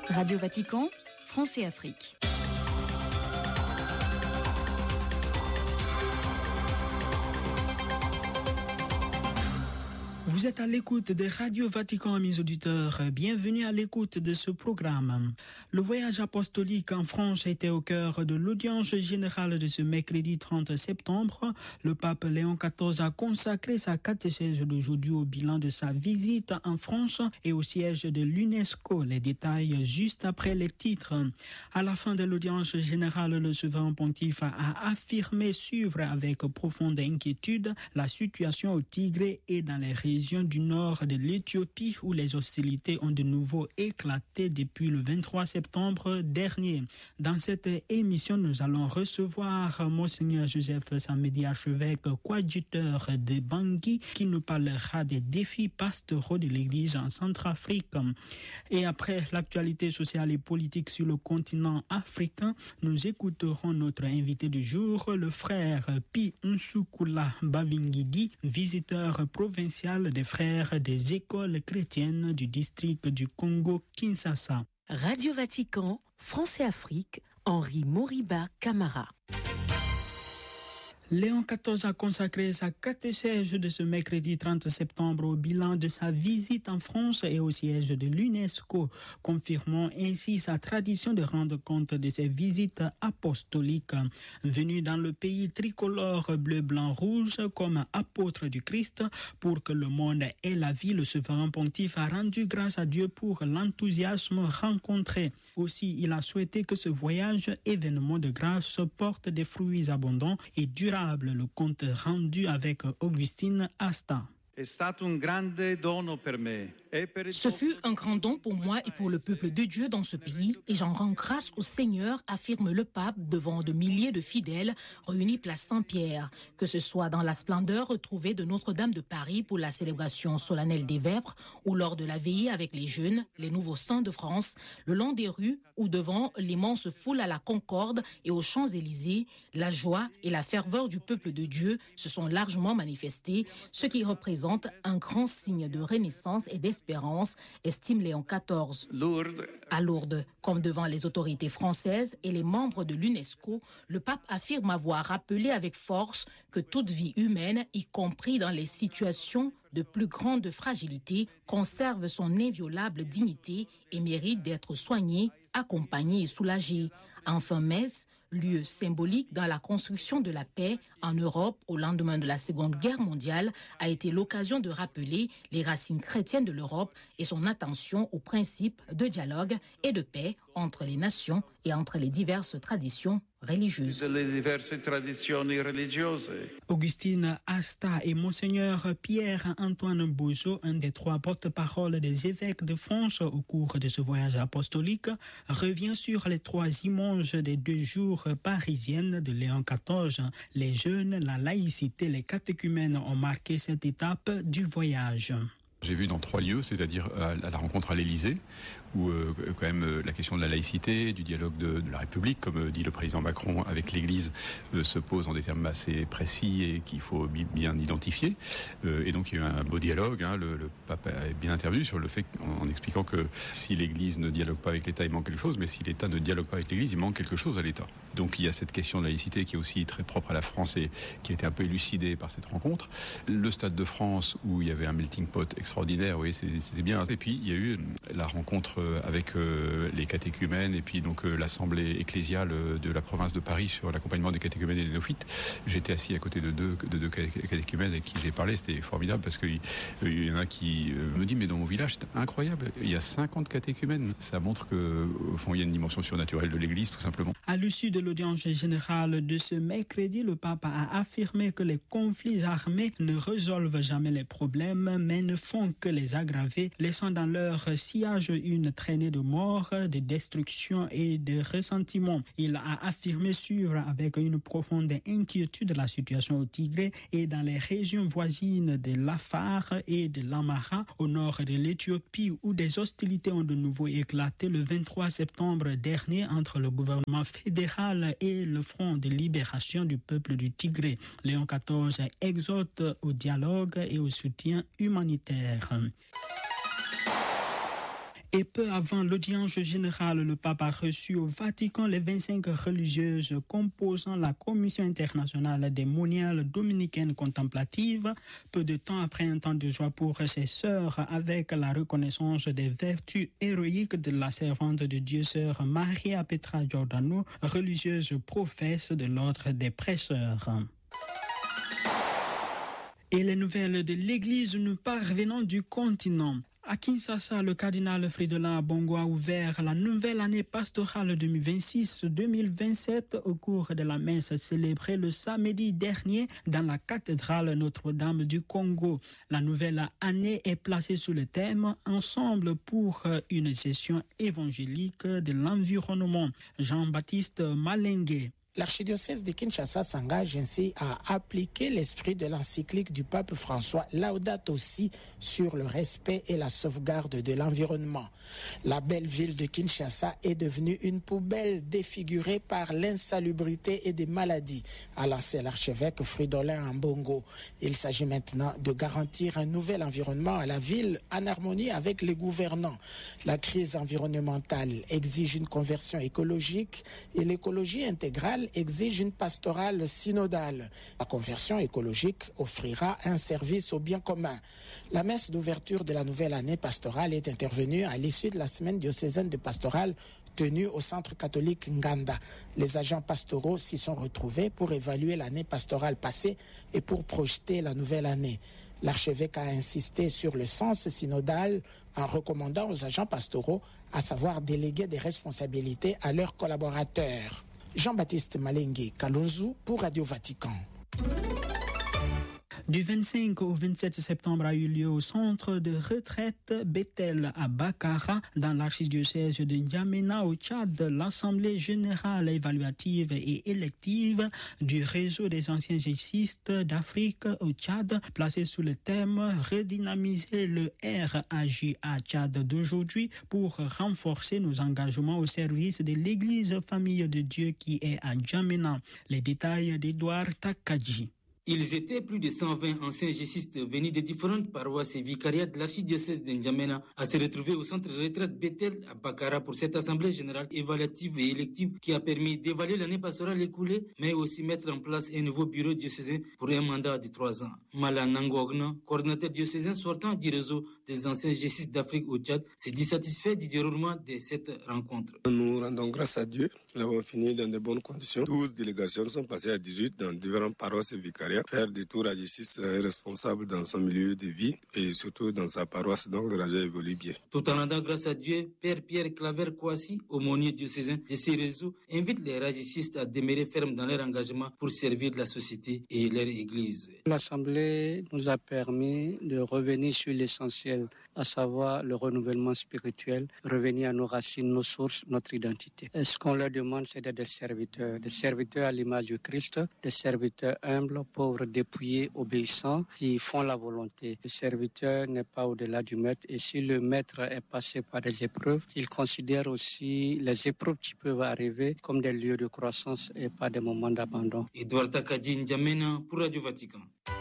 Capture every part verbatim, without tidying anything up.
Radio Vatican, France et Afrique. Vous êtes à l'écoute de Radio Vatican, mes auditeurs. Bienvenue à l'écoute de ce programme. Le voyage apostolique en France était au cœur de l'audience générale de ce mercredi trente septembre. Le pape Léon quatorze a consacré sa catéchèse d'aujourd'hui au bilan de sa visite en France et au siège de l'UNESCO. Les détails juste après les titres. À la fin de l'audience générale, le souverain pontife a affirmé suivre avec profonde inquiétude la situation au Tigré et dans les régions du nord de l'Éthiopie où les hostilités ont de nouveau éclaté depuis le vingt-trois septembre dernier. Dans cette émission, nous allons recevoir Monseigneur Joseph Samedi, archevêque coadjuteur de Bangui, qui nous parlera des défis pastoraux de l'Église en Centrafrique. Et après l'actualité sociale et politique sur le continent africain, nous écouterons notre invité du jour, le frère Pi Nsukula Bavingidi, visiteur provincial des frères des écoles chrétiennes du district du Congo-Kinshasa. Radio Vatican, France et Afrique, Henri Moriba Camara. Léon quatorze a consacré sa catéchèse de ce mercredi trente septembre au bilan de sa visite en France et au siège de l'UNESCO, confirmant ainsi sa tradition de rendre compte de ses visites apostoliques. Venu dans le pays tricolore bleu, blanc, rouge comme apôtre du Christ pour que le monde ait la vie, le souverain pontife a rendu grâce à Dieu pour l'enthousiasme rencontré. Aussi, il a souhaité que ce voyage, événement de grâce, porte des fruits abondants et durables. Le compte rendu avec Augustine Asta. Ce fut un grand don pour moi et pour le peuple de Dieu dans ce pays et j'en rends grâce au Seigneur, affirme le pape devant de milliers de fidèles réunis place Saint-Pierre. Que ce soit dans la splendeur retrouvée de Notre-Dame de Paris pour la célébration solennelle des Vêpres ou lors de la veillée avec les jeunes, les nouveaux saints de France, le long des rues ou devant l'immense foule à la Concorde et aux Champs-Élysées, la joie et la ferveur du peuple de Dieu se sont largement manifestés, ce qui représente un grand signe de renaissance et d'espérance, estime Léon quatorze. Lourdes. À Lourdes, comme devant les autorités françaises et les membres de l'UNESCO, le pape affirme avoir rappelé avec force que toute vie humaine, y compris dans les situations de plus grande fragilité, conserve son inviolable dignité et mérite d'être soignée, accompagnée et soulagée. Enfin, Metz, lieu symbolique dans la construction de la paix en Europe au lendemain de la Seconde Guerre mondiale, a été l'occasion de rappeler les racines chrétiennes de l'Europe et son attention aux principes de dialogue et de paix entre les nations et entre les diverses traditions religieuses. Augustine Asta et Monseigneur Pierre-Antoine Bouzou, un des trois porte-parole des évêques de France au cours de ce voyage apostolique, revient sur les trois images des deux jours parisiennes de Léon quatorze. Les jeunes, la laïcité, les catéchumènes ont marqué cette étape du voyage. J'ai vu dans trois lieux, c'est-à-dire à la rencontre à l'Élysée, où euh, quand même euh, la question de la laïcité, du dialogue de, de la République, comme euh, dit le président Macron avec l'Église, euh, se pose en des termes assez précis et qu'il faut bi- bien identifier. Euh, et donc il y a eu un beau dialogue. Hein, le, le pape a bien intervenu sur le fait en, en expliquant que si l'Église ne dialogue pas avec l'État, il manque quelque chose, mais si l'État ne dialogue pas avec l'Église, il manque quelque chose à l'État. Donc il y a cette question de la laïcité qui est aussi très propre à la France et qui a été un peu élucidée par cette rencontre. Le Stade de France, où il y avait un melting pot extraordinaire, oui, c'était bien. Et puis il y a eu la rencontre avec euh, les catéchumènes et puis donc euh, l'assemblée ecclésiale de la province de Paris sur l'accompagnement des catéchumènes et des néophytes. J'étais assis à côté de deux, de deux catéchumènes avec qui j'ai parlé, c'était formidable parce qu'il y en a qui me dit mais dans mon village c'est incroyable, il y a cinquante catéchumènes. Ça montre qu'au fond il y a une dimension surnaturelle de l'Église tout simplement. À l'issue de l'audience générale de ce mercredi, le pape a affirmé que les conflits armés ne résolvent jamais les problèmes mais ne font que les aggraver, laissant dans leur sillage une traînée de morts, de destruction et de ressentiment. Il a affirmé suivre avec une profonde inquiétude la situation au Tigré et dans les régions voisines de l'Afar et de l'Amara, au nord de l'Éthiopie, où des hostilités ont de nouveau éclaté le vingt-trois septembre dernier entre le gouvernement fédéral et le Front de libération du peuple du Tigré. Léon quatorze exhorte au dialogue et au soutien humanitaire. Et peu avant l'audience générale, le pape a reçu au Vatican les vingt-cinq religieuses composant la Commission internationale des moniales dominicaines contemplatives. Peu de temps après un temps de joie pour ses sœurs avec la reconnaissance des vertus héroïques de la servante de Dieu, sœur Maria Petra Giordano, religieuse professe de l'ordre des prêcheurs. Et les nouvelles de l'Église nous parvenant du continent. À Kinshasa, le cardinal Fridolin Ambongo a ouvert la nouvelle année pastorale deux mille vingt-six deux mille vingt-sept au cours de la messe célébrée le samedi dernier dans la cathédrale Notre-Dame du Congo. La nouvelle année est placée sous le thème « Ensemble pour une session évangélique de l'environnement ». Jean-Baptiste Malengue. L'archidiocèse de Kinshasa s'engage ainsi à appliquer l'esprit de l'encyclique du pape François Laudato Si sur le respect et la sauvegarde de l'environnement. La belle ville de Kinshasa est devenue une poubelle défigurée par l'insalubrité et des maladies, a lancé l'archevêque Fridolin Ambongo. Il s'agit maintenant de garantir un nouvel environnement à la ville en harmonie avec les gouvernants. La crise environnementale exige une conversion écologique et l'écologie intégrale exige une pastorale synodale. La conversion écologique offrira un service au bien commun. La messe d'ouverture de la nouvelle année pastorale est intervenue à l'issue de la semaine diocésaine de pastorale tenue au centre catholique Nganda. Les agents pastoraux s'y sont retrouvés pour évaluer l'année pastorale passée et pour projeter la nouvelle année. L'archevêque a insisté sur le sens synodal en recommandant aux agents pastoraux à savoir déléguer des responsabilités à leurs collaborateurs. Jean-Baptiste Malengue, Kalonzo pour Radio Vatican. Du vingt-cinq au vingt-sept septembre a eu lieu au centre de retraite Bethel à Bakara, dans l'archidiocèse de N'Djamena au Tchad, l'Assemblée générale évaluative et élective du réseau des anciens jésuites d'Afrique au Tchad, placée sous le thème « Redynamiser le R A J A Tchad d'aujourd'hui pour renforcer nos engagements au service de l'Église Famille de Dieu qui est à N'Djamena ». Les détails d'Edouard Takadji. Ils étaient plus de cent vingt anciens jésuites venus de différentes paroisses et vicariats de l'archidiocèse de N'Djamena à se retrouver au centre de retraite Bethel à Bakara pour cette assemblée générale évaluative et élective qui a permis d'évaluer l'année pastorale écoulée, mais aussi mettre en place un nouveau bureau diocésain pour un mandat de trois ans. Malan Nangogna, coordinateur diocésain sortant du réseau des anciens jésuites d'Afrique au Tchad, s'est dit satisfait du déroulement de cette rencontre. Nous rendons grâce à Dieu. Nous avons fini dans de bonnes conditions. douze délégations sont passées à dix-huit dans différentes paroisses et vicariats. Faire des tours à Jésus est responsable dans son milieu de vie et surtout dans sa paroisse, donc le raja évolue bien. Tout en rendant grâce à Dieu, Père Pierre Claver Kouassi, aumônier diocésain de ces réseaux, invite les ragistes à demeurer fermes dans leur engagement pour servir la société et leur église. L'Assemblée nous a permis de revenir sur l'essentiel, à savoir le renouvellement spirituel, revenir à nos racines, nos sources, notre identité. Et ce qu'on leur demande, c'est d'être des serviteurs, des serviteurs à l'image du Christ, des serviteurs humbles, pauvres, dépouillés, obéissants, qui font la volonté. Le serviteur n'est pas au-delà du maître, et si le maître est passé par des épreuves, il considère aussi les épreuves qui peuvent arriver comme des lieux de croissance et pas des moments d'abandon. Edouard Takadji, N'Djamena pour Radio Vatican.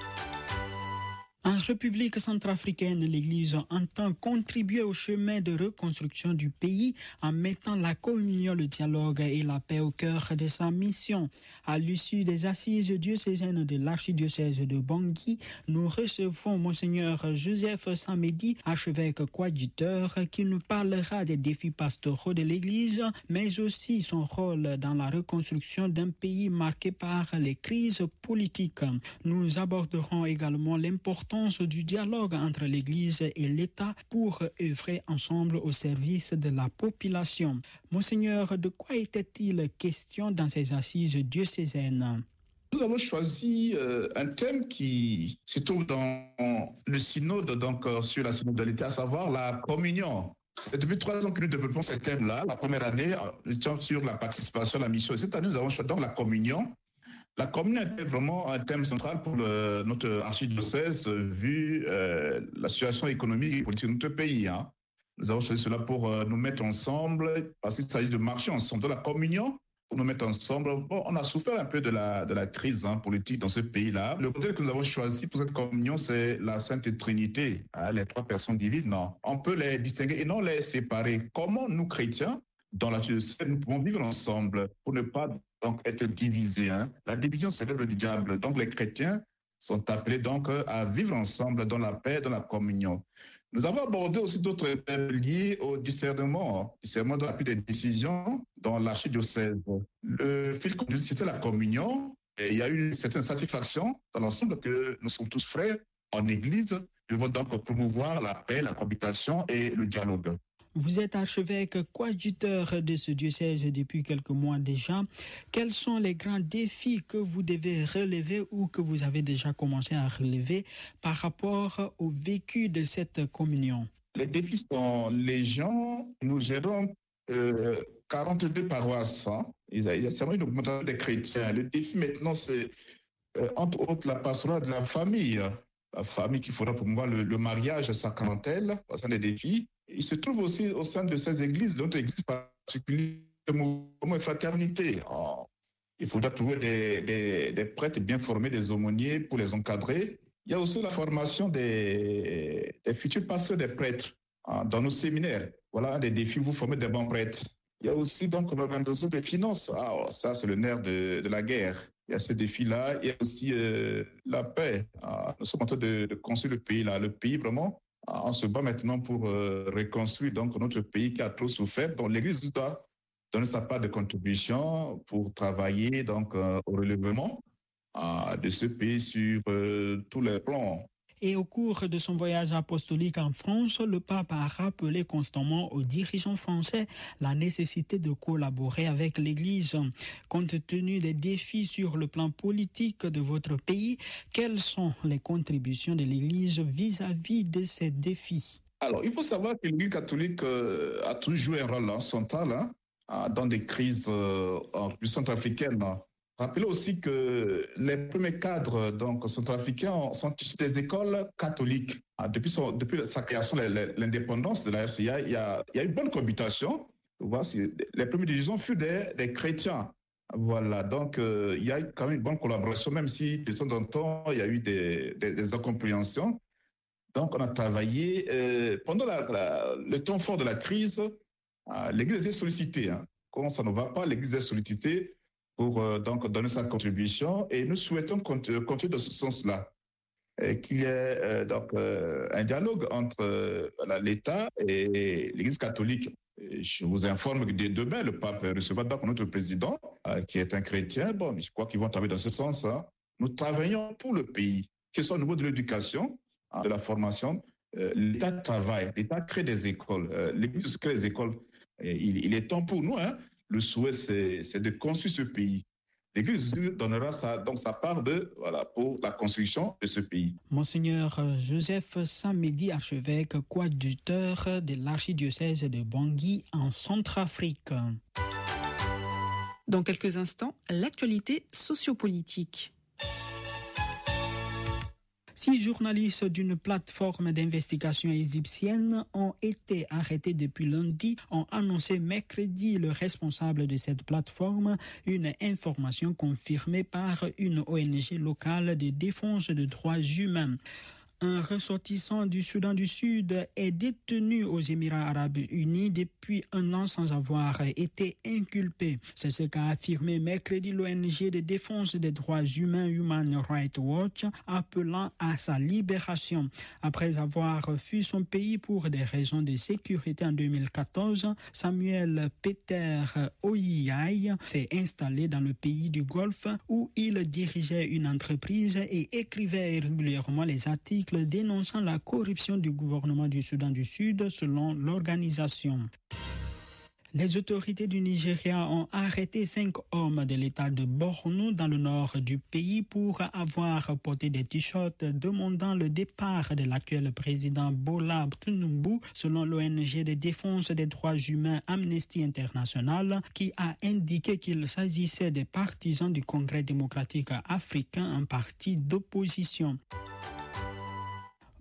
En République centrafricaine, l'Église entend contribuer au chemin de reconstruction du pays en mettant la communion, le dialogue et la paix au cœur de sa mission. À l'issue des assises diocésaines de l'archidiocèse de Bangui, nous recevons Monseigneur Joseph Samedi, archevêque coadjuteur, qui nous parlera des défis pastoraux de l'Église, mais aussi son rôle dans la reconstruction d'un pays marqué par les crises politiques. Nous aborderons également l'importance du dialogue entre l'Église et l'État pour œuvrer ensemble au service de la population. Monseigneur, de quoi était-il question dans ces assises diocésaines ? Nous avons choisi euh, un thème qui se trouve dans le synode, donc euh, sur la synodalité, à savoir la communion. C'est depuis trois ans que nous développons ce thème-là. La première année, nous étions sur la participation à la mission. Et cette année, nous avons choisi donc la communion. La communion était vraiment un thème central pour le, notre archidiocèse, vu euh, la situation économique et politique de notre pays. Hein. Nous avons choisi cela pour euh, nous mettre ensemble, parce qu'il s'agit de marcher ensemble. De la communion, pour nous mettre ensemble. Bon, on a souffert un peu de la, de la crise hein, politique dans ce pays-là. Le modèle que nous avons choisi pour cette communion, c'est la Sainte Trinité, hein, les trois personnes divines. Non, on peut les distinguer et non les séparer. Comment nous, chrétiens, dans la diocèse, nous pouvons vivre ensemble pour ne pas donc, être divisés. Hein. La division, c'est l'œuvre du diable. Donc, les chrétiens sont appelés donc à vivre ensemble dans la paix, dans la communion. Nous avons abordé aussi d'autres thèmes liés au discernement, discernement dans la prise des décisions dans l'archidiocèse. Le fil conducteur, c'était la communion. Et il y a eu une certaine satisfaction dans l'ensemble que nous sommes tous frères en Église. Nous devons donc promouvoir la paix, la cohabitation et le dialogue. Vous êtes archevêque coadjuteur de ce diocèse depuis quelques mois déjà. Quels sont les grands défis que vous devez relever ou que vous avez déjà commencé à relever par rapport au vécu de cette communion? Les défis sont légion. Nous gérons euh, quarante-deux paroisses. Hein. Il y a seulement une augmentation des chrétiens. Le défi maintenant, c'est euh, entre autres la pastorale de la famille. La famille qu'il faudra promouvoir le, le mariage sacramentel, c'est un des défis. Il se trouve aussi au sein de ces églises, notre église particulière, le mouvement et fraternité. Oh, il faudra trouver des, des, des prêtres bien formés, des aumôniers pour les encadrer. Il y a aussi la formation des, des futurs pasteurs, des prêtres hein, dans nos séminaires. Voilà un des défis, vous formez des bons prêtres. Il y a aussi donc l'organisation des finances. Ah, oh, ça, c'est le nerf de, de la guerre. Il y a ce défi-là. Il y a aussi euh, la paix. Ah, nous sommes en train de, de construire le pays là. Le pays, vraiment, on se bat maintenant pour euh, reconstruire donc notre pays qui a trop souffert. Donc l'Église doit donner sa part de contribution pour travailler donc euh, au relèvement euh, de ce pays sur euh, tous les plans. Et au cours de son voyage apostolique en France, le pape a rappelé constamment aux dirigeants français la nécessité de collaborer avec l'Église. Compte tenu des défis sur le plan politique de votre pays, quelles sont les contributions de l'Église vis-à-vis de ces défis? Alors, il faut savoir que l'Église catholique euh, a toujours joué un rôle hein, central hein, dans des crises euh, plus centrafricaines. Rappelez aussi que les premiers cadres donc, centrafricains sont issus des écoles catholiques. Depuis, son, depuis sa création, l'indépendance de la R C A, il y a, il y a eu une bonne cohabitation. Les premiers dirigeants furent des, des chrétiens. Voilà, donc euh, il y a eu quand même une bonne collaboration, même si de temps en temps, il y a eu des, des, des incompréhensions. Donc on a travaillé. Euh, pendant la, la, le temps fort de la crise, euh, l'Église est sollicitée. Hein. Quand ça ne va pas, l'Église est sollicitée pour euh, donc donner sa contribution et nous souhaitons continuer dans ce sens-là, et qu'il y ait euh, donc euh, un dialogue entre euh, voilà, l'État et l'Église catholique. Et je vous informe que dès demain, le pape recevra donc notre président, euh, qui est un chrétien. Bon, je crois qu'ils vont travailler dans ce sens. Hein. Nous travaillons pour le pays, que ce soit au niveau de l'éducation, hein, de la formation. Euh, L'État travaille, l'État crée des écoles, euh, l'Église crée des écoles. Et il, il est temps pour nous, hein. Le souhait, c'est, c'est de construire ce pays. L'Église donnera sa, donc sa part de, voilà, pour la construction de ce pays. Monseigneur Joseph Samedi, archevêque coadjuteur de l'archidiocèse de Bangui en Centrafrique. Dans quelques instants, l'actualité sociopolitique. Six journalistes d'une plateforme d'investigation égyptienne ont été arrêtés depuis lundi, ont annoncé mercredi le responsable de cette plateforme, une information confirmée par une O N G locale de défense des droits humains. Un ressortissant du Soudan du Sud est détenu aux Émirats arabes unis depuis un an sans avoir été inculpé. C'est ce qu'a affirmé mercredi l'O N G de défense des droits humains Human Rights Watch, appelant à sa libération. Après avoir fui son pays pour des raisons de sécurité en deux mille quatorze, Samuel Peter Oyiyai s'est installé dans le pays du Golfe où il dirigeait une entreprise et écrivait régulièrement les articles dénonçant la corruption du gouvernement du Soudan du Sud selon l'organisation. Les autorités du Nigeria ont arrêté cinq hommes de l'État de Borno dans le nord du pays pour avoir porté des t-shirts demandant le départ de l'actuel président Bola Tinubu, selon l'O N G de défense des droits humains Amnesty International, qui a indiqué qu'il s'agissait des partisans du Congrès démocratique africain, un parti d'opposition.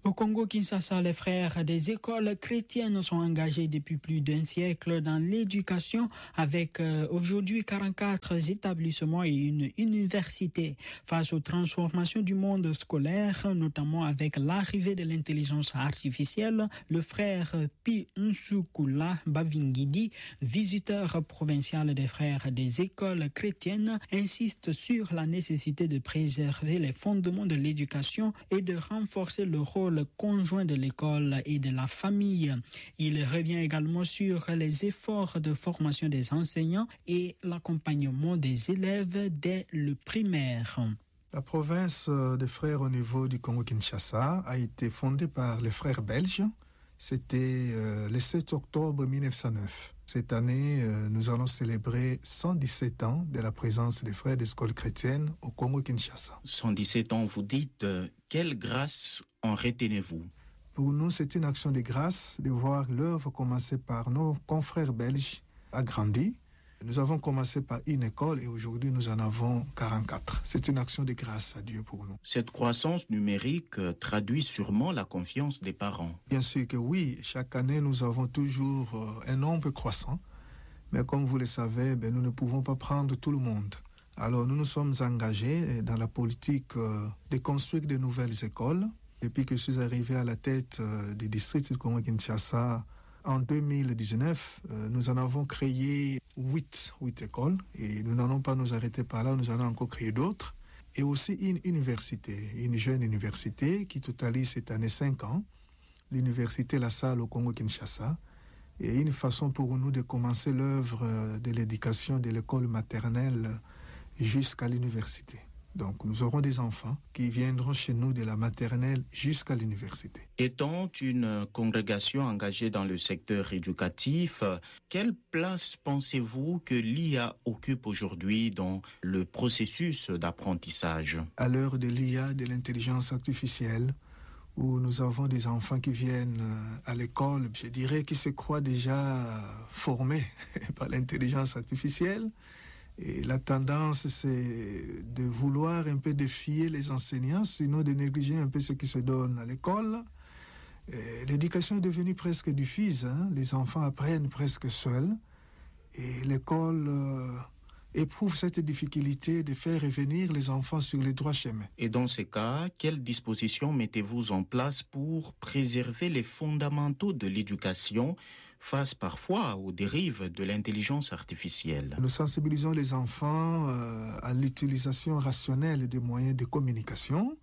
Au Congo-Kinshasa, les frères des écoles chrétiennes sont engagés depuis plus d'un siècle dans l'éducation avec euh, aujourd'hui quarante-quatre établissements et une université. Face aux transformations du monde scolaire, notamment avec l'arrivée de l'intelligence artificielle, le frère Pi Nsukula Bavingidi, visiteur provincial des frères des écoles chrétiennes, insiste sur la nécessité de préserver les fondements de l'éducation et de renforcer le rôle conjoint de l'école et de la famille. Il revient également sur les efforts de formation des enseignants et l'accompagnement des élèves dès le primaire. La province des frères au niveau du Congo-Kinshasa a été fondée par les frères belges. C'était euh, le sept octobre mille neuf cent neuf. Cette année, euh, nous allons célébrer cent dix-sept ans de la présence des frères des écoles chrétiennes au Congo-Kinshasa. cent dix-sept ans, vous dites, euh, quelle grâce en retenez-vous? Pour nous, c'est une action de grâce de voir l'œuvre commencer par nos confrères belges agrandir. Nous avons commencé par une école et aujourd'hui nous en avons quarante-quatre. C'est une action de grâce à Dieu pour nous. Cette croissance numérique traduit sûrement la confiance des parents. Bien sûr que oui, chaque année nous avons toujours un nombre croissant. Mais comme vous le savez, ben, nous ne pouvons pas prendre tout le monde. Alors nous nous sommes engagés dans la politique de construire de nouvelles écoles. Depuis que je suis arrivé à la tête du district de Congo-Kinshasa, en deux mille dix-neuf, euh, nous en avons créé huit, huit écoles et nous n'allons pas nous arrêter par là, nous allons encore créer d'autres. Et aussi une université, une jeune université qui totalise cette année cinq ans, l'université La Salle au Congo-Kinshasa, et une façon pour nous de commencer l'œuvre de l'éducation de l'école maternelle jusqu'à l'université. Donc nous aurons des enfants qui viendront chez nous de la maternelle jusqu'à l'université. Étant une congrégation engagée dans le secteur éducatif, quelle place pensez-vous que l'I A occupe aujourd'hui dans le processus d'apprentissage? À l'heure de l'I A, de l'intelligence artificielle, où nous avons des enfants qui viennent à l'école, je dirais qu'ils se croient déjà formés par l'intelligence artificielle. Et la tendance, c'est de vouloir un peu défier les enseignants, sinon de négliger un peu ce qui se donne à l'école. Et l'éducation est devenue presque diffuse, hein? Les enfants apprennent presque seuls. Et l'école euh, éprouve cette difficulté de faire revenir les enfants sur les droits chemins. Et dans ces cas, quelles dispositions mettez-vous en place pour préserver les fondamentaux de l'éducation face parfois aux dérives de l'intelligence artificielle? Nous sensibilisons les enfants euh, à l'utilisation rationnelle des moyens de communication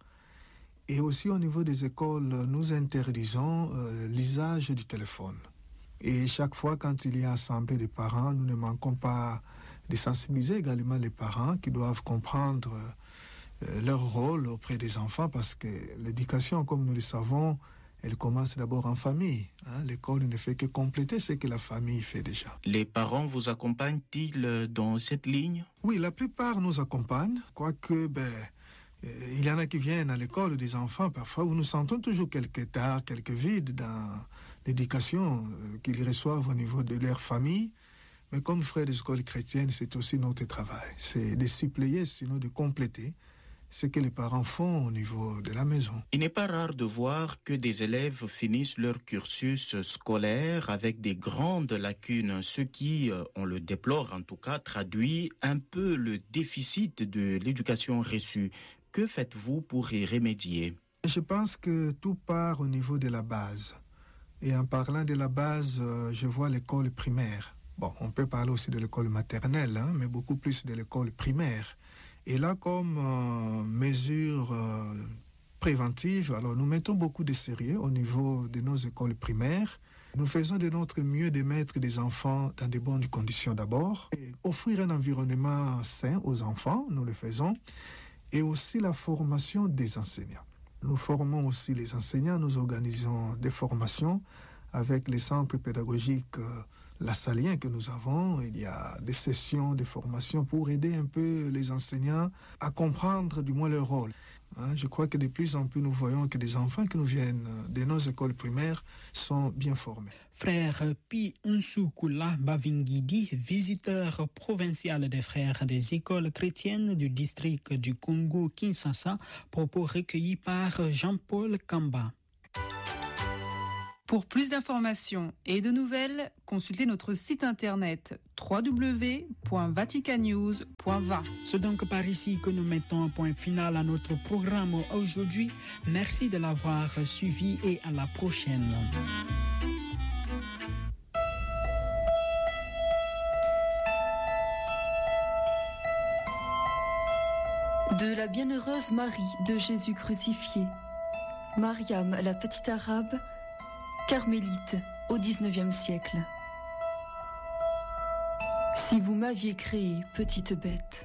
et aussi au niveau des écoles, nous interdisons euh, l'usage du téléphone. Et chaque fois quand il y a assemblée de parents, nous ne manquons pas de sensibiliser également les parents qui doivent comprendre euh, leur rôle auprès des enfants parce que l'éducation, comme nous le savons, elle commence d'abord en famille. Hein. L'école ne fait que compléter ce que la famille fait déjà. Les parents vous accompagnent-ils dans cette ligne? Oui, la plupart nous accompagnent, quoique ben, euh, il y en a qui viennent à l'école des enfants parfois où nous sentons toujours quelques tares, quelques vides dans l'éducation euh, qu'ils reçoivent au niveau de leur famille. Mais comme frères des écoles chrétiennes, c'est aussi notre travail. C'est de suppléer, sinon de compléter ce que les parents font au niveau de la maison. Il n'est pas rare de voir que des élèves finissent leur cursus scolaire avec des grandes lacunes, ce qui, on le déplore en tout cas, traduit un peu le déficit de l'éducation reçue. Que faites-vous pour y remédier? Je pense que tout part au niveau de la base. Et en parlant de la base, je vois l'école primaire. Bon, on peut parler aussi de l'école maternelle, hein, mais beaucoup plus de l'école primaire. Et là, comme euh, mesure euh, préventive, alors nous mettons beaucoup de sérieux au niveau de nos écoles primaires. Nous faisons de notre mieux de mettre des enfants dans de bonnes conditions d'abord, et offrir un environnement sain aux enfants, nous le faisons, et aussi la formation des enseignants. Nous formons aussi les enseignants, nous organisons des formations avec les centres pédagogiques euh, lassaliens que nous avons. Il y a des sessions de formation pour aider un peu les enseignants à comprendre du moins leur rôle. Hein, je crois que de plus en plus nous voyons que des enfants qui nous viennent de nos écoles primaires sont bien formés. Frère Pi Nsukula Bavingidi, visiteur provincial des frères des écoles chrétiennes du district du Congo-Kinshasa, propos recueillis par Jean-Paul Kamba. Pour plus d'informations et de nouvelles, consultez notre site internet w w w point vaticanews point va. C'est donc par ici que nous mettons un point final à notre programme aujourd'hui. Merci de l'avoir suivi et à la prochaine. De la bienheureuse Marie de Jésus crucifié, Mariam la petite arabe, carmélite au dix-neuvième siècle. Si vous m'aviez créée, petite bête,